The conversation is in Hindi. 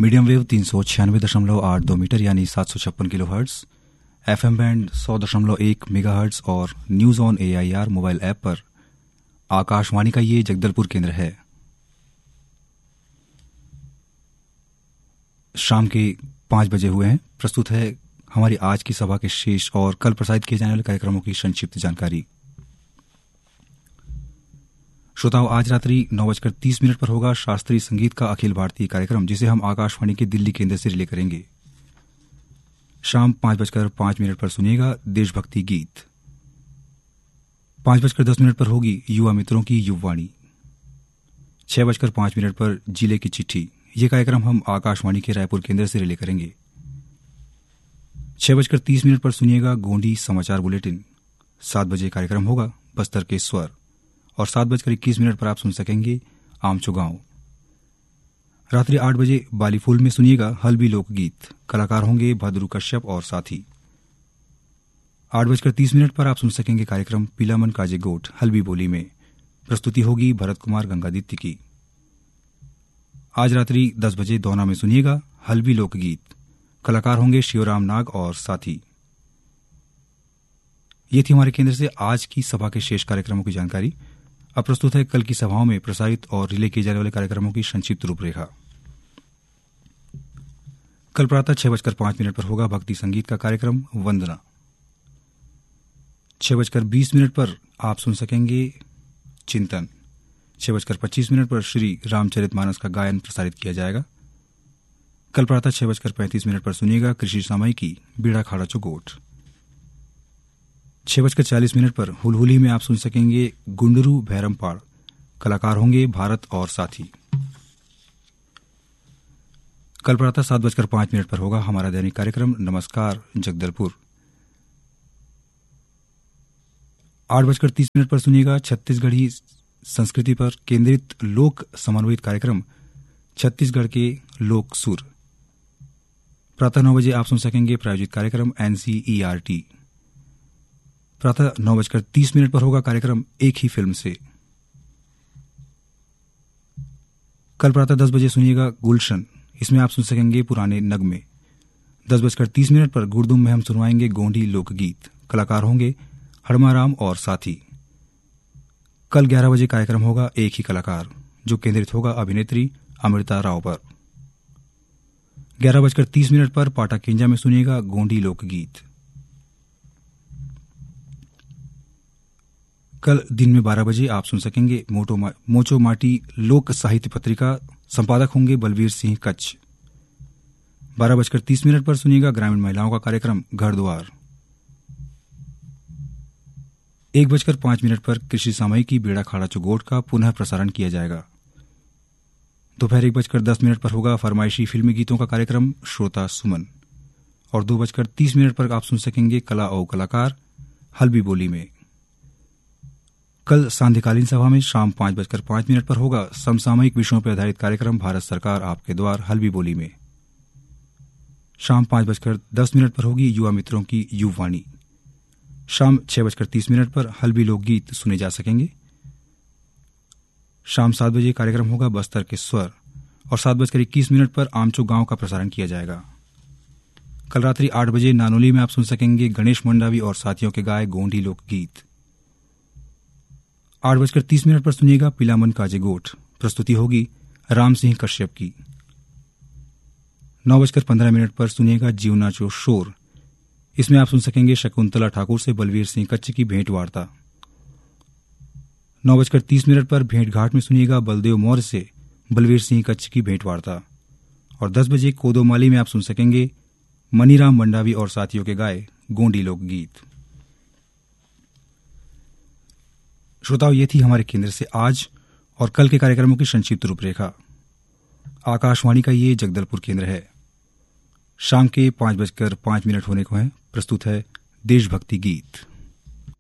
मीडियम वेव 396.82 मीटर यानी 756 किलोहर्ट्ज, एफएम बैंड 100.1 मेगाहर्ट्ज और news on AIR mobile app पर आकाशवाणी का ये जगदलपुर केंद्र है। शाम के 5 बजे हुए हैं। प्रस्तुत है हमारी आज की सभा के शेष और कल प्रसारित किए जाने वाले कार्यक्रमों की संक्षिप्त जानकारी। श्रोताओं, आज रात्रि 9:30 पर होगा शास्त्रीय संगीत का अखिल भारतीय कार्यक्रम, जिसे हम आकाशवाणी के दिल्ली केंद्र से रिले करेंगे। शाम 5:05 पर सुनिएगा देशभक्ति गीत। 5:10 पर होगी युवा मित्रों की युववाणी। 6:05 पर जिले की चिट्ठी। ये कार्यक्रम हम आकाशवाणी के रायपुर केंद्र से रिले करेंगे। 6:30 पर सुनिएगा गोंडी समाचार बुलेटिन। 7 बजे कार्यक्रम होगा बस्तर के स्वर और 7:21 पर आप सुन सकेंगे आमचो गांव। रात्रि 8 बजे बालीफूल में सुनिएगा हल्बी लोकगीत। कलाकार होंगे भद्रू कश्यप और साथी। 8:30 पर आप सुन सकेंगे कार्यक्रम पीलामन काजे गोठ हल्बी बोली में। प्रस्तुति होगी भरत कुमार गंगादित्य की। आज रात्रि 10 बजे दोना में सुनिएगा हल्बी लोकगीत। कलाकार होंगे शिवराम नाग और साथी। ये थी हमारे केंद्र से आज की सभा के शेष कार्यक्रमों की जानकारी। अब प्रस्तुत है कल की सभाओं में प्रसारित और रिले किए जाने वाले कार्यक्रमों की संक्षिप्त रूपरेखा। कल प्रातः 6:05 पर होगा भक्ति संगीत का कार्यक्रम वंदना। 6:20 पर आप सुन सकेंगे चिंतन। 6:25 पर श्री रामचरितमानस का गायन प्रसारित किया जाएगा। कल प्रातः 6:35 पर सुनिएगा कृषि सामयिकी बीड़ा खाड़ा चौगोट। 6:40 पर हुलहुली में आप सुन सकेंगे गुंडरू भैरमपाड़। कलाकार होंगे भारत और साथी। कल प्रातः 7:05 पर होगा हमारा दैनिक कार्यक्रम नमस्कार जगदलपुर। 8:30 पर सुनिएगा छत्तीसगढ़ी संस्कृति पर केंद्रित लोक समन्वित कार्यक्रम छत्तीसगढ़ के लोक सुर। प्रातः 9 बजे आप सुन सकेंगे प्रायोजित कार्यक्रम एनसीईआरटी। प्रातः 9:30 पर होगा कार्यक्रम एक ही फिल्म से। कल प्रातः 10 बजे सुनिएगा गुलशन। इसमें आप सुन सकेंगे पुराने नगमे। 10:30 पर गुरदुम में हम सुनवाएंगे गोंडी लोकगीत। कलाकार होंगे हड़माराम और साथी। कल 11 बजे कार्यक्रम होगा एक ही कलाकार, जो केंद्रित होगा अभिनेत्री अमृता राव पर। 11:30 पर पाटा केंजा में सुनिएगा गोंडी लोकगीत। कल दिन में 12 बजे आप सुन सकेंगे मोचो माटी लोक साहित्य पत्रिका। संपादक होंगे बलवीर सिंह कच्छ। 12:30 पर सुनिएगा ग्रामीण महिलाओं का कार्यक्रम घर द्वार। 1:05 पर कृषि सामयिकी बेड़ा खाड़ा चौगोट का पुनः प्रसारण किया जाएगा। दोपहर 1:10 पर होगा फरमाइशी फिल्मी गीतों का कार्यक्रम श्रोता सुमन। और 2:30 पर आप सुन सकेंगे कला और कलाकार हल्बी बोली में। कल सांध्यकालीन सभा में शाम 5:05 पर होगा समसामयिक विषयों पर आधारित कार्यक्रम भारत सरकार आपके द्वार हल्बी बोली में। शाम 5:10 पर होगी युवा मित्रों की युववाणी। शाम 6:30 पर हल्बी लोकगीत सुने जा सकेंगे। शाम 7 बजे कार्यक्रम होगा बस्तर के स्वर और 7:21 पर आमचो गांव का प्रसारण किया जाएगा। कल रात्रि 8 बजे नानोली में आप सुन सकेंगे गणेश मंडावी और साथियों के गाए गोंडी लोकगीत। 8:30 पर सुनिएगा पीलामन काजे गोठ। प्रस्तुति होगी राम सिंह कश्यप की। 9:15 पर सुनिएगा जीवनाचो शोर। इसमें आप सुन सकेंगे शकुंतला ठाकुर से बलवीर सिंह कच्छ की भेंट वार्ता। 9:30 पर भेंट घाट में सुनिएगा बलदेव मौर्य से बलवीर सिंह कच्छ की भेंट वार्ता। और 10 बजे कोदोमाली में आप सुन सकेंगे मनीराम मंडावी और साथियों के गाए गोंडी लोकगीत। श्रोताओं, ये थी हमारे केंद्र से आज और कल के कार्यक्रमों की संक्षिप्त रूपरेखा। आकाशवाणी का ये जगदलपुर केंद्र है। शाम के 5:05 होने को हैं। प्रस्तुत है देशभक्ति गीत।